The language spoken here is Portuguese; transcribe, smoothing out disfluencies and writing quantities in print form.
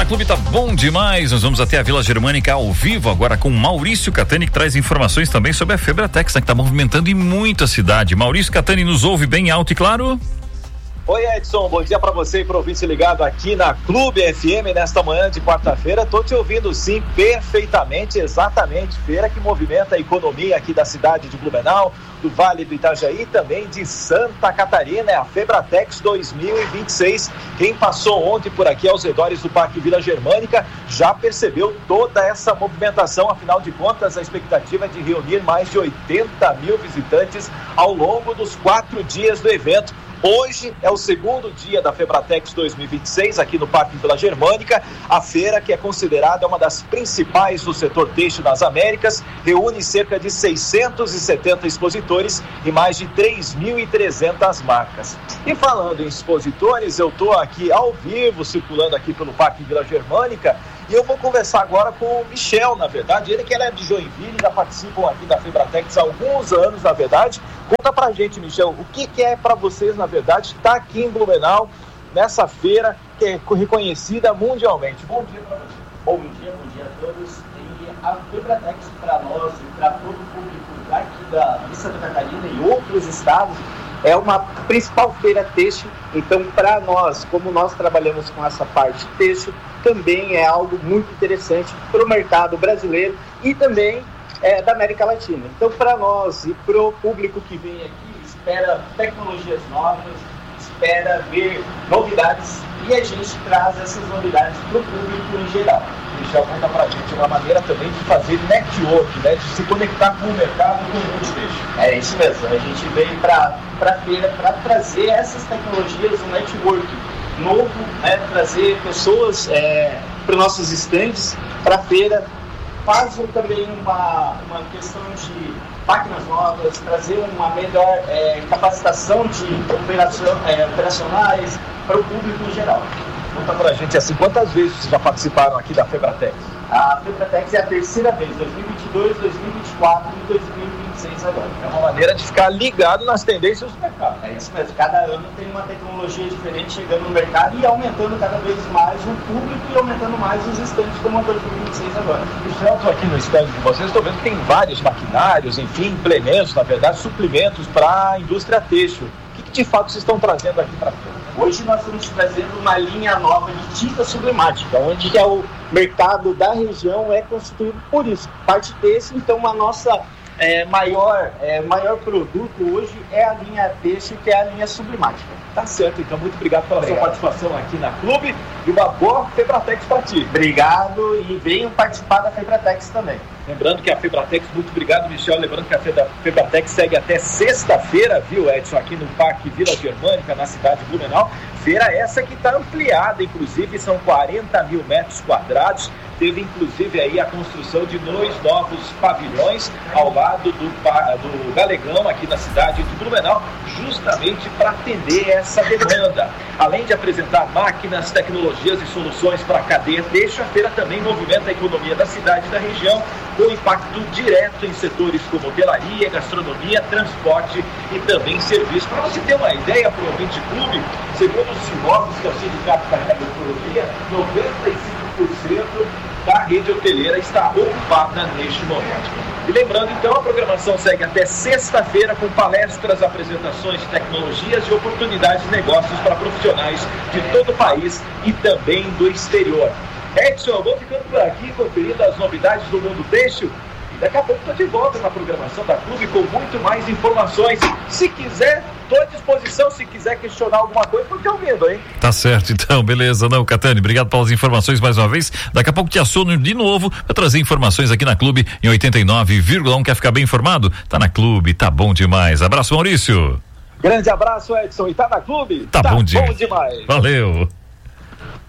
Clube tá bom demais. Nós vamos até a Vila Germânica ao vivo agora com Maurício Catani, que traz informações também sobre a Febratex, né, que tá movimentando em muito a cidade. Maurício Catani nos ouve bem alto e claro? Oi, Edson, bom dia para você e para o ouvinte ligado aqui na Clube FM nesta manhã de quarta-feira. Tô te ouvindo sim, perfeitamente, exatamente. Feira que movimenta a economia aqui da cidade de Blumenau, do Vale do Itajaí e também de Santa Catarina. É a Febratex 2026. Quem passou ontem por aqui aos redores do Parque Vila Germânica já percebeu toda essa movimentação. Afinal de contas, a expectativa é de reunir mais de 80 mil visitantes ao longo dos 4 dias do evento. Hoje é o segundo dia da Febratex 2026 aqui no Parque Vila Germânica. A feira, que é considerada uma das principais do setor têxtil das Américas, reúne cerca de 670 expositores e mais de 3.300 marcas. E falando em expositores, eu estou aqui ao vivo, circulando aqui pelo Parque Vila Germânica, e eu vou conversar agora com o Michel, na verdade. Ele que é de Joinville, já participam aqui da Febratex há alguns anos, na verdade. Conta pra gente, Michel, o que é para vocês, na verdade, estar aqui em Blumenau, nessa feira que é reconhecida mundialmente. Bom dia para você. Bom dia a todos. E a Febratex, para nós e para todo o público daqui de Santa Catarina e outros estados, é uma principal feira têxtil. Então, para nós, como nós trabalhamos com essa parte têxtil, também é algo muito interessante para o mercado brasileiro e também da América Latina. Então, para nós e para o público que vem aqui, espera tecnologias novas, espera ver novidades, e a gente traz essas novidades para o público em geral. Michel, conta pra gente uma maneira também de fazer network, né? De se conectar com o mercado e com o mundo têxtil. É isso mesmo, a gente veio para a feira para trazer essas tecnologias, um network novo, né? Trazer pessoas para os nossos estandes, para a feira, faz também uma questão de máquinas novas, trazer uma melhor capacitação de operacionais para o público em geral. Conta pra gente assim, quantas vezes vocês já participaram aqui da Febratex? A Febratex é a terceira vez, 2022, 2024 e 2026 agora. É uma maneira de ficar ligado nas tendências do mercado. É isso mesmo, cada ano tem uma tecnologia diferente chegando no mercado e aumentando cada vez mais o público e aumentando mais os estandes, como a 2026 agora. Eu estou aqui no stand de vocês, estou vendo que tem vários maquinários, enfim, implementos, na verdade, suplementos para a indústria têxtil. O que de fato vocês estão trazendo aqui para a feira? Hoje nós estamos trazendo uma linha nova de tinta sublimática, onde o mercado da região é constituído por isso, parte têxtil. Então a nossa maior produto hoje é a linha têxtil, que é a linha sublimática. Tá certo, então muito obrigado pela sua participação aqui na Clube e uma boa Febratex para ti. Obrigado e venham participar da Febratex também. Lembrando que a Febratex, muito obrigado, Michel, lembrando que a Febratex segue até sexta-feira, viu, Edson, aqui no Parque Vila Germânica, na cidade de Blumenau. Feira essa que está ampliada, inclusive são 40 mil metros quadrados. Teve inclusive aí a construção de 2 novos pavilhões ao lado do Galegão, aqui na cidade de Blumenau, justamente para atender essa demanda. Além de apresentar máquinas, tecnologias e soluções para a cadeia têxtil, a feira também movimenta a economia da cidade e da região, com impacto direto em setores como hotelaria, gastronomia, transporte e também serviço. Para você ter uma ideia, para o ouvinte clube, segundo os Sinopes, que é o Sindicato da Economia, 95% da rede hoteleira está ocupada neste momento. E lembrando, então, a programação segue até sexta-feira com palestras, apresentações de tecnologias e oportunidades de negócios para profissionais de todo o país e também do exterior. Edson, eu vou ficando por aqui conferindo as novidades do mundo têxtil. Daqui a pouco estou de volta na programação da Clube com muito mais informações. Se quiser, estou à disposição. Se quiser questionar alguma coisa, estou te ouvindo, hein? Tá certo, então, beleza. Não, Catani, obrigado pelas informações mais uma vez. Daqui a pouco te aciono de novo para trazer informações aqui na Clube em 89,1. Quer ficar bem informado? Tá na Clube, tá bom demais. Abraço, Maurício. Grande abraço, Edson. E tá na Clube? Tá bom demais. Valeu.